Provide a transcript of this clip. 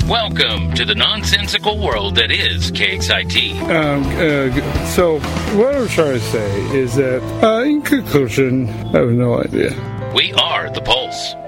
Welcome to the nonsensical world that is KXIT. So what I'm trying to say is that, in conclusion, I have no idea. We are the Pulse.